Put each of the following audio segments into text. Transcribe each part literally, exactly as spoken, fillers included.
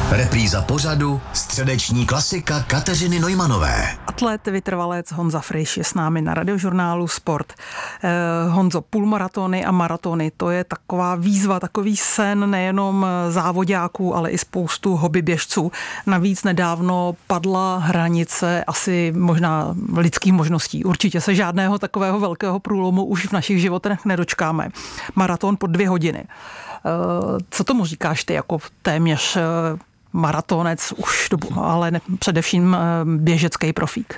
Repríza pořadu středeční klasika Kateřiny Neumanové. Atlet, vytrvalec Honza Friš je s námi na Radiožurnálu Sport. Eh, Honzo, půlmaratony a maratony, to je taková výzva, takový sen nejenom závoďáků, ale i spoustu hobbyběžců. Navíc nedávno padla hranice asi možná lidských možností. Určitě se žádného takového velkého průlomu už v našich životech nedočkáme. Maraton pod dvě hodiny. Eh, co tomu říkáš ty jako téměř maratonec už dobu, ale ne, především běžecký profík?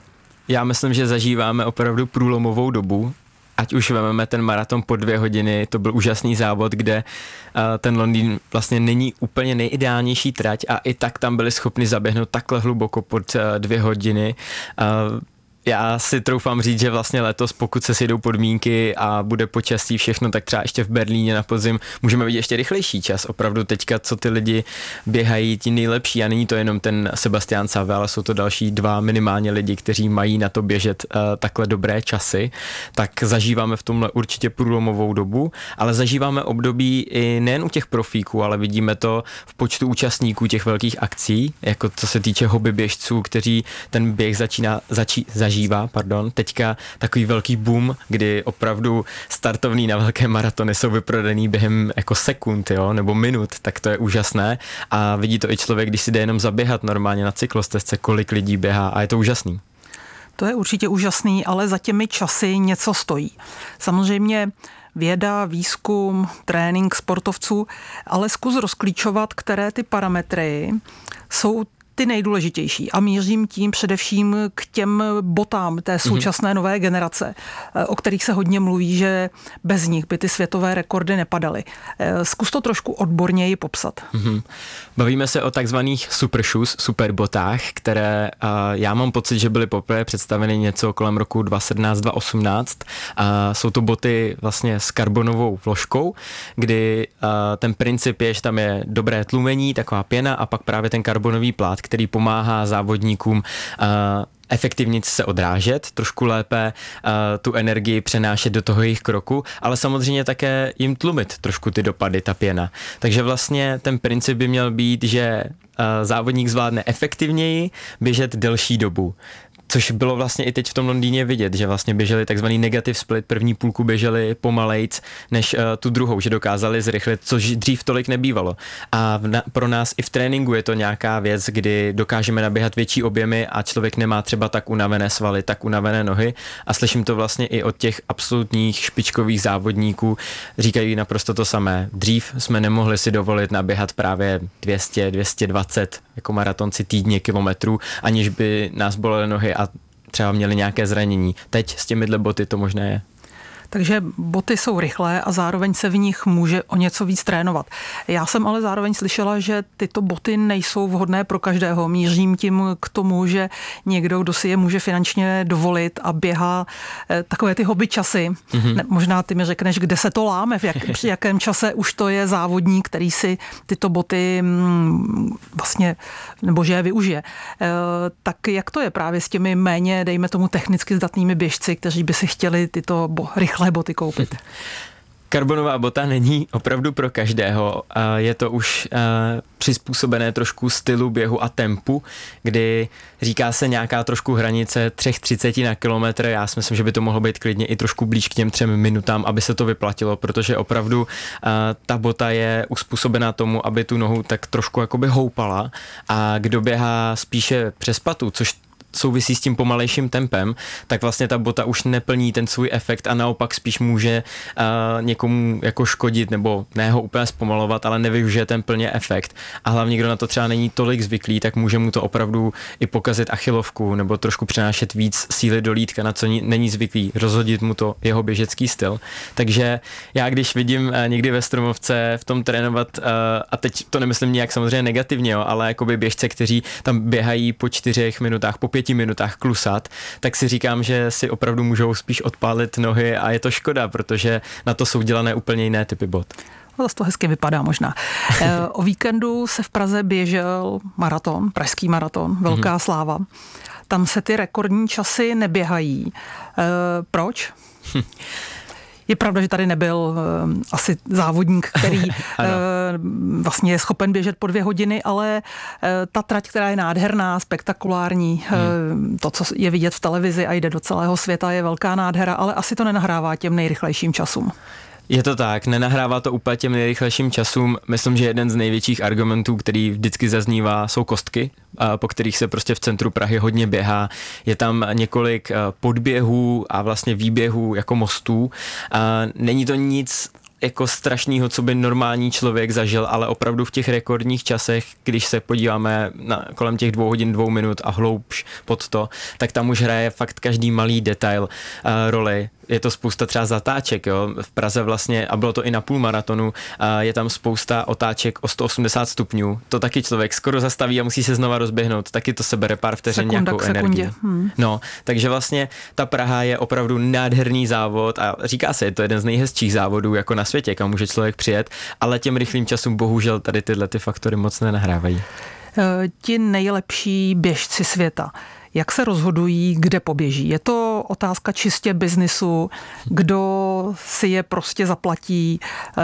Já myslím, že zažíváme opravdu průlomovou dobu. Ať už vezmeme ten maraton po dvě hodiny, to byl úžasný závod, kde uh, ten Londýn vlastně není úplně nejideálnější trať a i tak tam byli schopni zaběhnout takhle hluboko pod uh, dvě hodiny. Uh, Já si troufám říct, že vlastně letos, pokud se sjedou podmínky a bude počasí všechno, tak třeba ještě v Berlíně na podzim můžeme vidět ještě rychlejší čas. Opravdu teďka, co ty lidi běhají, ti nejlepší. A není to jenom ten Sebastian Savé, ale jsou to další dva minimálně lidi, kteří mají na to běžet uh, takhle dobré časy. Tak zažíváme v tomhle určitě průlomovou dobu, ale zažíváme období i nejen u těch profíků, ale vidíme to v počtu účastníků těch velkých akcí, jako co se týče hobby běžců, kteří ten běh začíná začí, zažívá, pardon, teďka takový velký boom, kdy opravdu startovní na velké maratony jsou vyprodaný během jako sekund, jo, nebo minut, tak to je úžasné a vidí to i člověk, když si jde jenom zaběhat normálně na cyklostezce, kolik lidí běhá a je to úžasný. To je určitě úžasný, ale za těmi časy něco stojí. Samozřejmě věda, výzkum, trénink sportovců, ale zkus rozklíčovat, které ty parametry jsou ty nejdůležitější a mířím tím především k těm botám té současné nové generace, o kterých se hodně mluví, že bez nich by ty světové rekordy nepadaly. Zkus to trošku odborněji popsat. Mm-hmm. Bavíme se o takzvaných super shoes, super botách, které uh, já mám pocit, že byly poprvé představeny něco kolem roku dva tisíce sedmnáct dva tisíce osmnáct. Uh, jsou to boty vlastně s karbonovou vložkou, kdy uh, ten princip je, že tam je dobré tlumení, taková pěna a pak právě ten karbonový plát, který pomáhá závodníkům uh, efektivně se odrážet, trošku lépe uh, tu energii přenášet do toho jejich kroku, ale samozřejmě také jim tlumit trošku ty dopady, ta pěna. Takže vlastně ten princip by měl být, že uh, závodník zvládne efektivněji běžet delší dobu. Což bylo vlastně i teď v tom Londýně vidět, že vlastně běželi takzvaný negative split, první půlku běželi pomalejc než uh, tu druhou, že dokázali zrychlit, což dřív tolik nebývalo. A v na, pro nás i v tréninku je to nějaká věc, kdy dokážeme naběhat větší objemy a člověk nemá třeba tak unavené svaly, tak unavené nohy a slyším to vlastně i od těch absolutních špičkových závodníků, říkají naprosto to samé. Dřív jsme nemohli si dovolit naběhat právě dvě stě, dvě stě dvacet jako maratonci týdně kilometrů, aniž by nás bolely nohy a třeba měli nějaké zranění. Teď s těmihle boty to možné je. Takže boty jsou rychlé a zároveň se v nich může o něco víc trénovat. Já jsem ale zároveň slyšela, že tyto boty nejsou vhodné pro každého. Mířím tím k tomu, že někdo, kdo si je může finančně dovolit a běhá takové ty hobby časy. Mm-hmm. Ne, možná ty mi řekneš, kde se to láme, v jak, při jakém čase už to je závodník, který si tyto boty mm, vlastně, nebo že je využije. E, tak jak to je právě s těmi méně, dejme tomu technicky zdatnými běžci, kteří by si chtěli tyto bo, rychlé boty koupit? Karbonová bota není opravdu pro každého. Je to už přizpůsobené trošku stylu běhu a tempu, kdy říká se nějaká trošku hranice tři třicet na kilometr. Já si myslím, že by to mohlo být klidně i trošku blíž k těm třem minutám, aby se to vyplatilo, protože opravdu ta bota je uspůsobená tomu, aby tu nohu tak trošku jakoby houpala a kdo běhá spíše přes patu, což souvisí s tím pomalejším tempem, tak vlastně ta bota už neplní ten svůj efekt a naopak spíš může uh, někomu jako škodit nebo ne ho úplně zpomalovat, ale nevyužije ten plně efekt. A hlavně, kdo na to třeba není tolik zvyklý, tak může mu to opravdu i pokazit achilovku nebo trošku přenášet víc síly do lítka, na co není zvyklý, rozhodit mu to jeho běžecký styl. Takže já když vidím uh, někdy ve Stromovce v tom trénovat, uh, a teď to nemyslím nějak samozřejmě negativně, jo, ale jakoby běžce, kteří tam běhají po čtyřech minutách, po pěti minutách klusat, tak si říkám, že si opravdu můžou spíš odpálit nohy a je to škoda, protože na to jsou dělané úplně jiné typy bot. No, to hezky vypadá možná. O víkendu se v Praze běžel maraton, pražský maraton, velká mm-hmm. sláva. Tam se ty rekordní časy neběhají. E, proč? Je pravda, že tady nebyl uh, asi závodník, který uh, vlastně je schopen běžet po dvě hodiny, ale uh, ta trať, která je nádherná, spektakulární, hmm. uh, to, co je vidět v televizi a jde do celého světa, je velká nádhera, ale asi to nenahrává těm nejrychlejším časům. Je to tak, nenahrává to úplně těm nejrychlejším časům. Myslím, že jeden z největších argumentů, který vždycky zaznívá, jsou kostky, po kterých se prostě v centru Prahy hodně běhá. Je tam několik podběhů a vlastně výběhů jako mostů. Není to nic jako strašného, co by normální člověk zažil, ale opravdu v těch rekordních časech, když se podíváme na kolem těch dvou hodin, dvou minut a hloubš pod to, tak tam už hraje fakt každý malý detail uh, roli. Je to spousta třeba zatáček, jo. V Praze vlastně, a bylo to i na půlmaratonu, je tam spousta otáček o sto osmdesát stupňů. To taky člověk skoro zastaví a musí se znova rozběhnout. Taky to sebere pár vteřin nějakou energii. Hmm. No, takže vlastně ta Praha je opravdu nádherný závod a říká se, je to jeden z nejhezčích závodů jako na světě, kam může člověk přijet, ale těm rychlým časům bohužel tady tyhle ty faktory moc nenahrávají. Ti nejlepší běžci světa, jak se rozhodují, kde poběží? Je to otázka čistě biznisu, kdo si je prostě zaplatí,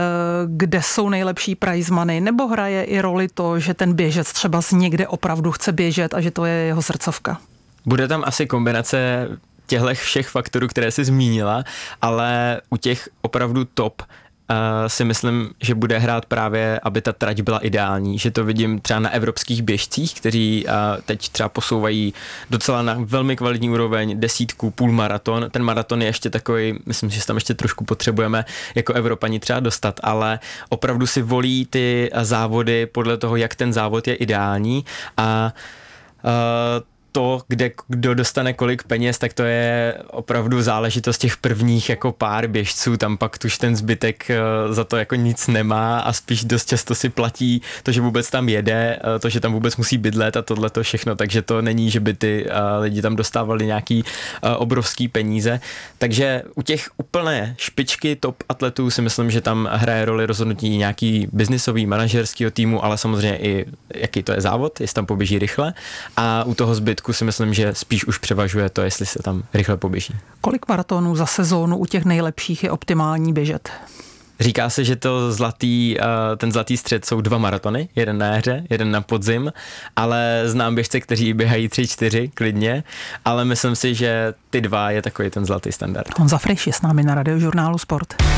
kde jsou nejlepší prize money, nebo hraje i roli to, že ten běžec třeba z někde opravdu chce běžet a že to je jeho srdcovka? Bude tam asi kombinace těchto všech faktorů, které jsi zmínila, ale u těch opravdu top Uh, si myslím, že bude hrát právě, aby ta trať byla ideální, že to vidím třeba na evropských běžcích, kteří uh, teď třeba posouvají docela na velmi kvalitní úroveň desítku, půlmaraton. Ten maraton je ještě takový, myslím, že se tam ještě trošku potřebujeme jako Evropani třeba dostat, ale opravdu si volí ty závody podle toho, jak ten závod je ideální a uh, to, kde kdo dostane kolik peněz, tak to je opravdu záležitost těch prvních jako pár běžců, tam pak tuž ten zbytek za to jako nic nemá a spíš dost často si platí to, že vůbec tam jede, to, že tam vůbec musí bydlet a tohle to všechno, takže to není, že by ty lidi tam dostávali nějaký obrovský peníze, takže u těch úplné špičky top atletů si myslím, že tam hraje roli rozhodnutí nějaký biznisový, manažerského týmu, ale samozřejmě i jaký to je závod, jestli tam poběží rychle a u toho zbytku si myslím, že spíš už převažuje to, jestli se tam rychle poběží. Kolik maratonů za sezónu u těch nejlepších je optimální běžet? Říká se, že to zlatý, ten zlatý střed jsou dva maratony, jeden na jaře, jeden na podzim, ale znám běžce, kteří běhají tři, čtyři klidně, ale myslím si, že ty dva je takový ten zlatý standard. Honza Friš je s námi na Radiožurnálu Sport.